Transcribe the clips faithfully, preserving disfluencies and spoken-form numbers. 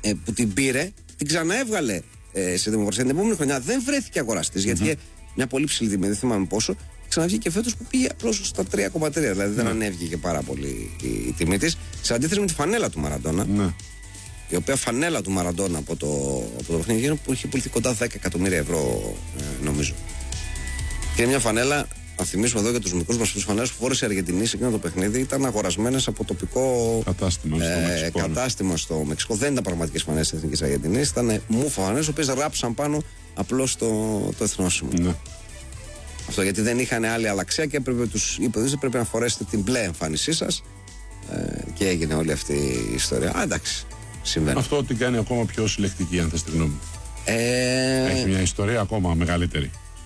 ε, που την πήρε, την ξαναέβγαλε ε, σε δημοκρασία. Την επόμενη χρονιά δεν βρέθηκε αγοραστής, γιατί είχε μια πολύ ψηλή τιμή, δεν θυμάμαι πόσο. Ξαναβγήκε φέτος που πήγε απλώς στα τρία κόμμα τρία, δηλαδή δεν ανέβηκε πάρα πολύ η, η τιμή της. Σε αντίθεση με τη φανέλα του Μαραντόνα, ναι. η οποία φανέλα του Μαραντόνα από το, από το παιχνίδι που είχε πουληθεί κοντά δέκα εκατομμύρια ευρώ, ε, νομίζω. Και μια φανέλα, να θυμίσουμε εδώ για τους μικρούς μας φίλους, φανέλες που φόρεσε η Αργεντινή σε εκείνο το παιχνίδι ήταν αγορασμένες από τοπικό κατάστημα, ε, στο, Μεξικό, κατάστημα στο Μεξικό. Δεν ήταν πραγματικές φανέλες της Εθνικής Αργεντινής, ήταν μούφα φανέλες, οι οποίες ράψαν πάνω απλώς το, το εθνόσημο. Ναι. Αυτό γιατί δεν είχαν άλλη αλλαξία και έπρεπε τους είπε ότι πρέπει να φορέσετε την μπλε εμφάνισή σας, ε, και έγινε όλη αυτή η ιστορία. Α, εντάξει, συμβαίνει. Αυτό την κάνει ακόμα πιο συλλεκτική, αν θες τη γνώμη μου. Ε... Έχει μια ιστορία ακόμα μεγαλύτερη.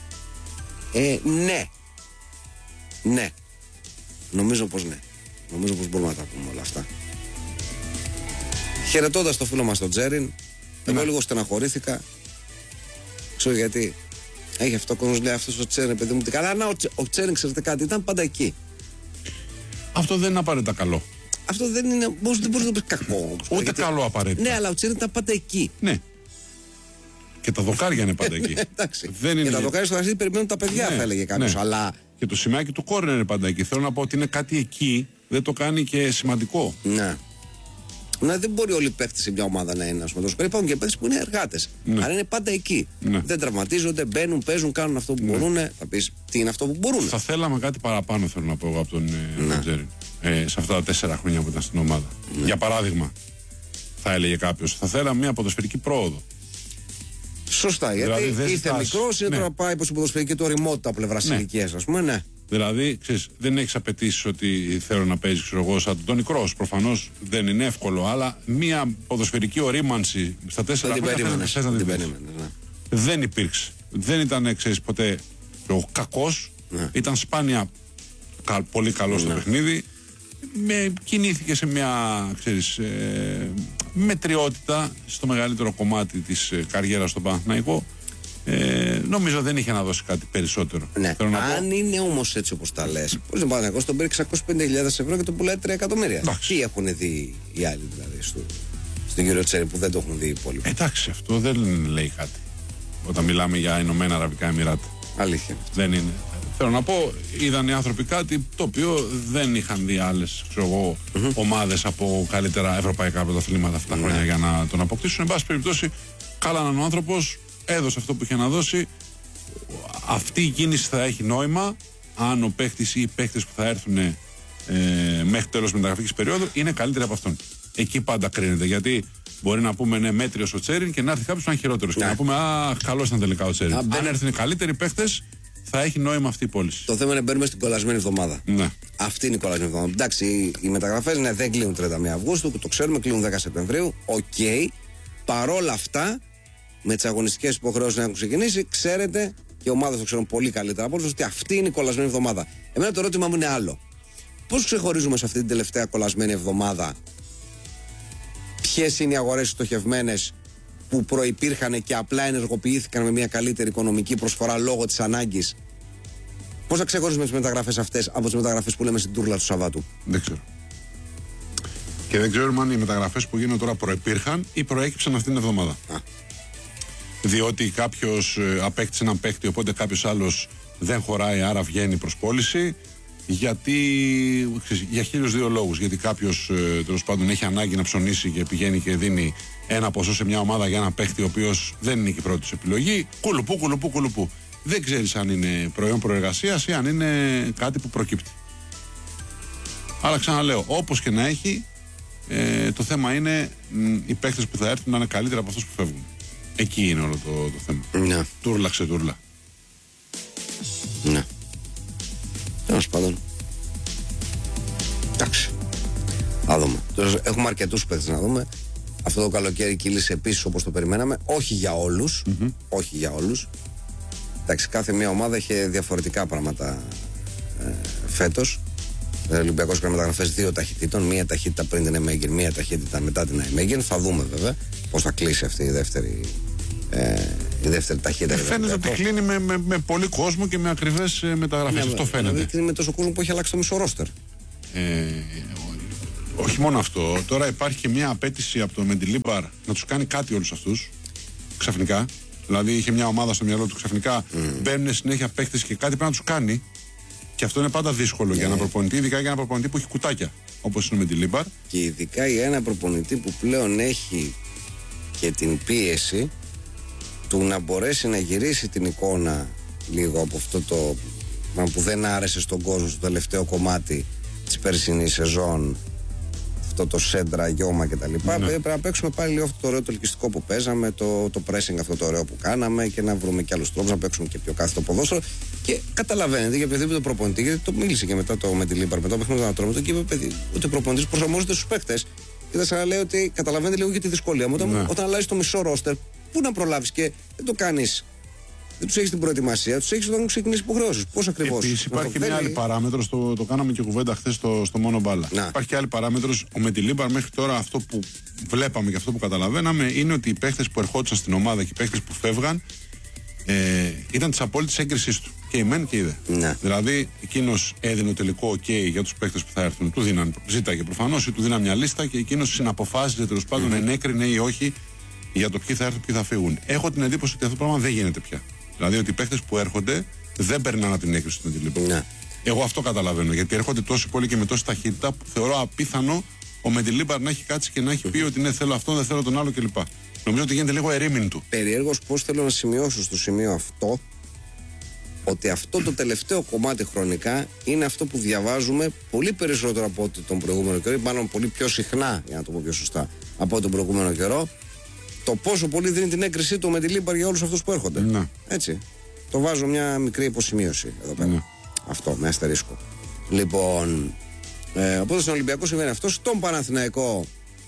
Ε, ναι. Ναι. Νομίζω πως ναι. Νομίζω πως μπορούμε να τα πούμε όλα αυτά. Χαιρετώντας το φίλο μας τον Τζέριν, εγώ ναι. λίγο στεναχωρήθηκα. Ξέρω γιατί. Έχει αυτό ο κόσμος, λέει αυτός ο Τσέριν, παιδί μου, τι καλά. Να, ο, ο Τσέριν, ξέρετε κάτι, ήταν πάντα εκεί. Αυτό δεν είναι απαραίτητα καλό. Αυτό δεν είναι. Πώς, δεν μπορεί να το πει κακό. Ούτε γιατί... καλό απαραίτητα. Ναι, αλλά ο Τσέριν ήταν πάντα εκεί. Ναι. Και τα δοκάρια είναι πάντα εκεί. Εντάξει. Δεν είναι... Και τα δοκάρια στο γραφείο περιμένουν τα παιδιά, ναι, θα έλεγε κάποιο. Ναι. Αλλά... Και το σημαίακι του κόρνερ είναι πάντα εκεί. Θέλω να πω ότι είναι κάτι εκεί, δεν το κάνει και σημαντικό. Ναι. Ναι, δεν μπορεί όλοι οι παίχτες σε μια ομάδα να είναι. Υπάρχουν και παίχτες που είναι εργάτες. Ναι. Αλλά είναι πάντα εκεί. Ναι. Δεν τραυματίζονται, μπαίνουν, παίζουν, κάνουν αυτό που ναι. μπορούν. Θα πεις τι είναι αυτό που μπορούν. Θα θέλαμε κάτι παραπάνω, θέλω να πω εγώ από τον ναι. Τζέριν. Ε, σε αυτά τα τέσσερα χρόνια που ήταν στην ομάδα. Ναι. Για παράδειγμα, θα έλεγε κάποιος, θα θέλαμε μια ποδοσφαιρική πρόοδο. Σωστά, γιατί δηλαδή, ήρθε μικρός, είναι ναι. τώρα πάει προς την ποδοσφαιρική του οριμότητα από πλευράς ναι. ηλικίας, ας πούμε, ναι. Δηλαδή, ξέρεις, δεν έχεις απαιτήσεις ότι θέλω να παίζεις, ξέρω εγώ, σαν τον Νικρός. Προφανώς δεν είναι εύκολο, αλλά μια ποδοσφαιρική ορίμανση στα τέσσερα χρόνια δεν την περίμενε. Ναι. Δεν υπήρξε. Δεν ήταν, ξέρεις, ποτέ ο κακός. Ναι. Ήταν σπάνια κα, πολύ καλό ναι. στο παιχνίδι. Με, κινήθηκε σε μια, ξέρεις, ε, μετριότητα στο μεγαλύτερο κομμάτι της ε, καριέρας στον Παναθηναϊκό. Ε, νομίζω δεν είχε να δώσει κάτι περισσότερο. Ναι. Θέλω να Αν πω... είναι όμως έτσι όπως τα λες, πώς είναι Παναθηναϊκός, τον πήρε εξακόσιες πενήντα χιλιάδες ευρώ και τον πουλάει τρία εκατομμύρια. Τι έχουν δει οι άλλοι δηλαδή στο, στην κύριο Τσέρι που δεν το έχουν δει οι υπόλοιποι. Εντάξει, αυτό δεν λέει κάτι όταν μιλάμε για Ηνωμένα Αραβικά Εμιράτα. Αλήθεια. Δεν είναι. Θέλω να πω, είδαν οι άνθρωποι κάτι το οποίο δεν είχαν δει άλλες mm-hmm. ομάδες από καλύτερα ευρωπαϊκά πρωταθλήματα αυτά τα mm-hmm. χρόνια για να τον αποκτήσουν. Εν πάση περιπτώσει, κάλαναν ο άνθρωπος, έδωσε αυτό που είχε να δώσει. Αυτή η κίνηση θα έχει νόημα αν ο παίχτης ή οι παίχτες που θα έρθουν ε, μέχρι τέλος μεταγραφικής περίοδου είναι καλύτεροι από αυτόν. Εκεί πάντα κρίνεται. Γιατί μπορεί να πούμε ναι, μέτριος ο Τσέριν και να έρθει κάποιος που είναι χειρότερος. Yeah. Και να πούμε α, καλός ήταν τελικά ο Τσέριν. Yeah, αν έρθουν καλύτεροι παίχτες, θα έχει νόημα αυτή η πώληση. Το θέμα είναι να μπαίνουμε στην κολλασμένη εβδομάδα. Ναι. Αυτή είναι η κολλασμένη εβδομάδα. Εντάξει, οι, οι μεταγραφές ναι, δεν κλείνουν τριάντα μία Αυγούστου, το ξέρουμε, κλείνουν δέκα Σεπτεμβρίου. Οκ. Okay. Παρόλα αυτά, με τις αγωνιστικές υποχρεώσεις να έχουν ξεκινήσει, ξέρετε, και οι ομάδες το ξέρουν πολύ καλύτερα από όλους, ότι αυτή είναι η κολλασμένη εβδομάδα. Εμένα το ερώτημα μου είναι άλλο. Πώς ξεχωρίζουμε σε αυτή την τελευταία κολλασμένη εβδομάδα ποιες είναι οι αγορές στοχευμένες που προϋπήρχαν και απλά ενεργοποιήθηκαν με μια καλύτερη οικονομική προσφορά λόγω της ανάγκης? Πώς θα ξεχωρίζουμε τις μεταγραφές αυτές από τις μεταγραφές που λέμε στην τούρλα του Σαββάτου? Δεν ξέρω. Και δεν ξέρουμε αν οι μεταγραφές που γίνονται τώρα προϋπήρχαν ή προέκυψαν αυτήν την εβδομάδα. Α. Διότι κάποιος απέκτησε έναν παίκτη, οπότε κάποιος άλλος δεν χωράει, άρα βγαίνει προς πώληση. Γιατί, για χίλιους δύο λόγους. Γιατί κάποιος τέλος πάντων έχει ανάγκη να ψωνίσει και πηγαίνει και δίνει ένα ποσό σε μια ομάδα για ένα παίχτη ο οποίος δεν είναι και η πρώτη του επιλογή. Κουλουπού, κουλουπού, κουλουπού. Δεν ξέρεις αν είναι προϊόν προεργασίας ή αν είναι κάτι που προκύπτει. Αλλά ξαναλέω, όπως και να έχει, ε, το θέμα είναι μ, οι παίχτες που θα έρθουν να είναι καλύτερα από αυτούς που φεύγουν. Εκεί είναι όλο το, το θέμα. Ναι. Τούρλα ξετούρλα. Ναι. Τέλος πάντων. Εντάξει. Να δούμε. Έχουμε αρκετούς παίκτες να δούμε. Αυτό το καλοκαίρι κύλησε επίσης όπως το περιμέναμε. Όχι για όλους. Mm-hmm. Όχι για όλους. Εντάξει, κάθε μια ομάδα είχε διαφορετικά πράγματα ε, φέτος. Ο Ολυμπιακός έκανε μεταγραφές δύο ταχυτήτων. Μία ταχύτητα πριν την Εμέγεν, μία ταχύτητα μετά την Εμέγεν. Θα δούμε βέβαια πώς θα κλείσει αυτή η δεύτερη. Ε, η δεύτερη ταχύτητα. Ε, φαίνεται ότι κλείνει με, με, με πολύ κόσμο και με ακριβές ε, μεταγραφές. Ναι, αυτό φαίνεται. Δηλαδή κλείνει με τόσο κόσμο που έχει αλλάξει το μισό ρόστερ. Ε, όχι, Όχι μόνο αυτό. Τώρα υπάρχει και μια απέτηση από το Μεντιλίμπαρ να τους κάνει κάτι όλους αυτούς. Ξαφνικά. Δηλαδή είχε μια ομάδα στο μυαλό του ξαφνικά. Mm. Μπαίνουν συνέχεια παίκτες και κάτι πρέπει να τους κάνει. Και αυτό είναι πάντα δύσκολο yeah. για ένα προπονητή, ειδικά για ένα προπονητή που έχει κουτάκια. Όπως είναι ο Μεντιλίμπαρ. Και ειδικά για ένα προπονητή που πλέον έχει και την πίεση του να μπορέσει να γυρίσει την εικόνα λίγο από αυτό το που δεν άρεσε στον κόσμο στο τελευταίο κομμάτι της περσινής σεζόν, αυτό το σέντρα, γιώμα κτλ. Ναι. Πρέπει να παίξουμε πάλι λίγο αυτό το ωραίο το ελκυστικό που παίζαμε, το, το pressing αυτό το ωραίο που κάναμε και να βρούμε και άλλους τρόπους να παίξουμε και πιο κάθετο ποδόσφαιρο. Και καταλαβαίνετε για οποιοδήποτε προπονητή, γιατί το μίλησε και μετά το με τη Λίμπαρ, μετά το παιχνίδι του Ατρόμητο και είπε παιδί, ότι ο προπονητής προσαρμόζεται στους παίκτες. Και θα σας λέει ότι καταλαβαίνετε λίγο και τη δυσκολία μου. Όταν, ναι. όταν αλλάζει το μισό ρόστερ, πού να προλάβεις και δεν το κάνεις. Δεν τους έχεις την προετοιμασία, τους έχεις όταν ξεκινήσει υποχρεώσεις. Πώς ακριβώς. Επίσης υπάρχει μια άλλη παράμετρος, το, το κάναμε και κουβέντα χθες στο, στο μόνο μπάλα. Να. Υπάρχει και άλλη παράμετρος. Ο Μεντιλίμπαρ μέχρι τώρα αυτό που βλέπαμε και αυτό που καταλαβαίναμε είναι ότι οι παίχτες που ερχόντουσαν στην ομάδα και οι παίχτες που φεύγαν ε, ήταν της απόλυτης έγκρισης του. Και η μεν και η δε. Να. Δηλαδή εκείνος έδινε το τελικό OK για τους παίχτες που θα έρθουν. Του δίναν, ζήταγε προφανώς ή του δίναν μια λίστα και εκείνος συναποφάσιζε τέλος πάντων mm-hmm. ενέκρινε ή όχι για το ποιοι θα έρθουν, ποιοι θα φύγουν. Έχω την εντύπωση ότι αυτό το πράγμα δεν γίνεται πια. Δηλαδή ότι οι παίχτες που έρχονται δεν περνάνε από την έγκριση του Μεντιλίμπαρ. Ναι. Εγώ αυτό καταλαβαίνω. Γιατί έρχονται τόσο πολύ και με τόση ταχύτητα που θεωρώ απίθανο ο Μεντιλίμπαρ να έχει κάτσει και να έχει πει ότι ναι, θέλω αυτό, δεν θέλω τον άλλο κλπ. Νομίζω ότι γίνεται λίγο ερήμην του. Περιέργως πώς θέλω να σημειώσω στο σημείο αυτό ότι αυτό το τελευταίο κομμάτι χρονικά είναι αυτό που διαβάζουμε πολύ περισσότερο από ό,τι τον προηγούμενο καιρό, μάλλον πολύ πιο συχνά, για να το πω πιο σωστά, από τον προηγούμενο καιρό. Το πόσο πολύ δίνει την έγκρισή του με τη Λίμπαρ για όλους αυτούς που έρχονται. Ναι. Έτσι. Το βάζω μια μικρή υποσημείωση εδώ πέρα. Ναι. Αυτό, με αστερίσκο. Λοιπόν, ε, οπότε στον Ολυμπιακό συμβαίνει αυτό. Στον Παναθηναϊκό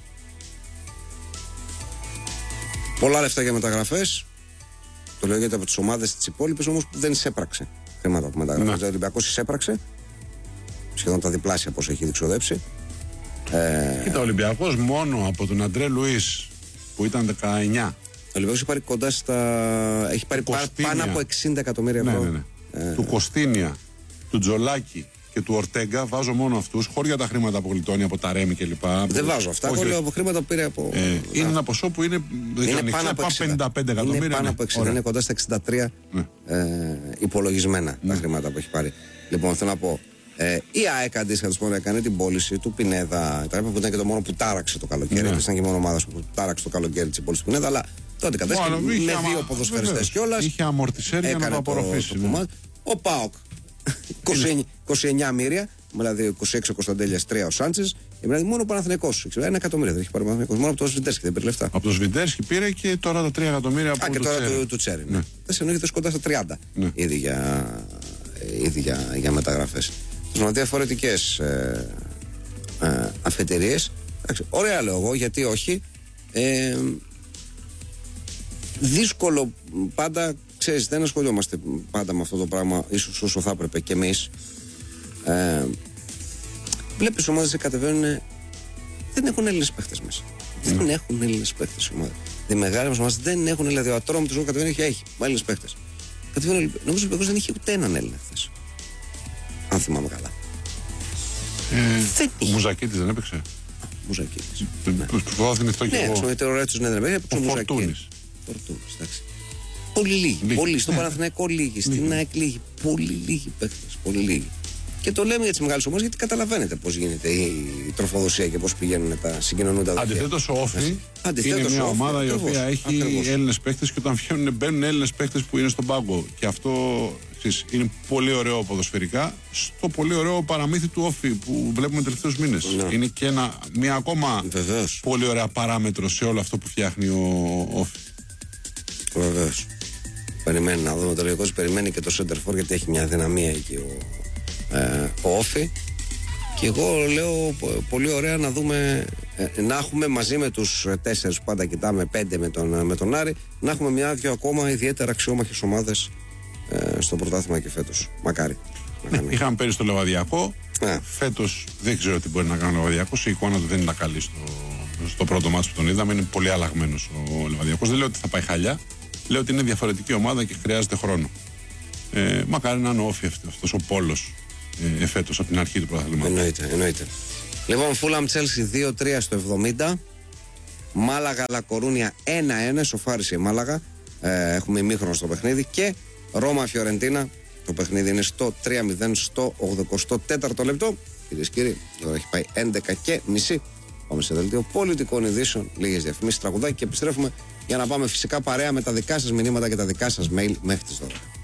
πολλά λεφτά για μεταγραφές. Το λέω γιατί από τις ομάδες της υπόλοιπης όμως που δεν εισέπραξε χρήματα από μεταγραφές. Ναι. Ο Ολυμπιακός εισέπραξε. Σχεδόν τα διπλάσια πώς έχει διξοδέψει. Ε, Κοίτα, ο Ολυμπιακός μόνο από τον Αντρέ Λουίς που ήταν δεκαεννιά. Ο Ολυμπιακός έχει πάρει κοντά στα. Έχει πάρει πάνω από εξήντα εκατομμύρια ευρώ. Ναι, ναι, ναι. Ε... Του Κωστίνια, του Τζολάκη και του Ορτέγκα, βάζω μόνο αυτούς, χωρί τα χρήματα που γλιτώνει από τα Ρέμι κλπ. Δεν βάζω αυτά. Εγώ λέω από χρήματα που πήρε από. Ε, είναι ένα ποσό που είναι, είναι πάνω από πενήντα πέντε εκατομμύρια. Είναι πάνω από εξήντα, είναι κοντά στα εξήντα τρία ναι. ε, υπολογισμένα ναι. τα χρήματα που έχει πάρει. Λοιπόν, θέλω να πω. Ε, η ΑΕΚ αντίστοιχα του έκανε την πώληση του Πινέδα, που ήταν και το μόνο που τάραξε το καλοκαίρι. Ναι. Ήταν και μόνο ομάδα που τάραξε το καλοκαίρι τη πώληση του Πινέδα, αλλά τότε κατέστηκε με δύο ποδοσφαιριστές κιόλας. Είχε αμορτισέρ για να το απορροφήσει. Το, το, ναι. Ο ΠΑΟΚ είκοσι εννιά μοίρια, δηλαδή είκοσι έξι ο Κωνσταντέλιας, τρία ο Σάντσες. Δηλαδή μόνο ο Παναθηναϊκός. Ένα εκατομμύριο δεν έχει πάρει ο Παναθηναϊκός. Μόνο από το Σβιντέρσκι δεν πήρε λεφτά. Από το Σβιντέρσκι πήρε και τώρα τα τρία εκατομμύρια από το Τσέρι. Α, και τώρα του Τσέρι. Ναι. Θεσσαλονίκη κοντά στα τριάντα ήδη για μεταγραφές. Με διαφορετικές ε, ε, αφετηρίες. Ωραία λέω εγώ, γιατί όχι. Ε, δύσκολο πάντα, ξέρεις, δεν ασχολιόμαστε πάντα με αυτό το πράγμα, ίσως όσο θα έπρεπε κι εμείς. Ε, βλέπεις ομάδες που κατεβαίνουν, δεν έχουν Έλληνες παίχτες μέσα. Mm. Δεν έχουν Έλληνες παίχτες οι ομάδες. Οι μεγάλες μας δεν έχουν, δηλαδή ο Ατρόμητος που κατεβαίνει έχει, έχει Έλληνες παίχτες. Νομίζω ότι ο Ολυμπιακός δεν είχε ούτε έναν Έλληνα χθες. Αν θυμάμαι καλά. Ε, δεν είχε. Ο Μουζακίτης δεν έπαιξε. Μουζακίτης. Του φοβάται αυτό και εγώ. Ναι, ο Ρέτσος δεν έπαιξε. Ο Φορτούνης. Φορτούνης, εντάξει. Πολύ λίγοι. Πολύ. Στον Παναθηναϊκό λίγοι. Στην ΑΕΚ λίγοι. Πολύ λίγοι παίχτες. Πολύ λίγοι. Και το λέμε για τις μεγάλες ομάδες γιατί καταλαβαίνετε πώς γίνεται η τροφοδοσία και πώς πηγαίνουν τα συγκοινωνούντα δοχεία. Αντιθέτως ο Όφη είναι μια ομάδα η οποία έχει Έλληνες παίχτες και όταν βγαίνουν μπαίνουν Έλληνες παίχτες που είναι στον πάγκο. Και αυτό είναι πολύ ωραίο ποδοσφαιρικά. Στο πολύ ωραίο παραμύθι του Όφη που βλέπουμε τελευταίους μήνες. Ναι. Είναι και ένα, μια ακόμα Βεβαίως. πολύ ωραία παράμετρο σε όλο αυτό που φτιάχνει ο Όφη. Βεβαίως. Περιμένει να δούμε το λογικό, περιμένει και το Center For γιατί έχει μια δυναμία εκεί ο, ε, ο Όφη. Και εγώ λέω πολύ ωραία να δούμε, ε, να έχουμε μαζί με τους τέσσερις που πάντα κοιτάμε, πέντε με τον, με τον Άρη, να έχουμε μια-δυο ακόμα ιδιαίτερα αξιόμαχες ομάδες ε, στο πρωτάθλημα και φέτος. Μακάρι. Ναι, είχαμε πέρυσι στο Λεβαδιακό. Ναι. Φέτος δεν ξέρω τι μπορεί να κάνει ο Λεβαδιακός. Η εικόνα του δεν είναι καλή στο, στο πρώτο μάτσο που τον είδαμε. Είναι πολύ αλλαγμένος ο Λεβαδιακός. Δεν λέω ότι θα πάει χαλιά. Λέω ότι είναι διαφορετική ομάδα και χρειάζεται χρόνο. Ε, μακάρι να είναι ο Όφη αυτός ο πόλος ε, εφέτος από την αρχή του πρωταθλήματος. Εννοείται, εννοείται. Λοιπόν, Φούλαμ Τσέλσι δύο τρία στο εβδομήντα. Μάλαγα Λακορούνια ένα ένα. Σοφάρισε η Μάλαγα. Ε, έχουμε ημίχρονο στο παιχνίδι. Και Ρώμα Φιωρεντίνα. Το παιχνίδι είναι στο τρία μηδέν στο ογδοηκοστό τέταρτο λεπτό. Κυρίες και κύριοι, η ώρα έχει πάει έντεκα και μισή. Πάμε σε δελτίο πολιτικών ειδήσεων. Λίγες διαφημίσεις, τραγουδάκι και επιστρέφουμε για να πάμε φυσικά παρέα με τα δικά σας μηνύματα και τα δικά σας mail μέχρι τις δώδεκα.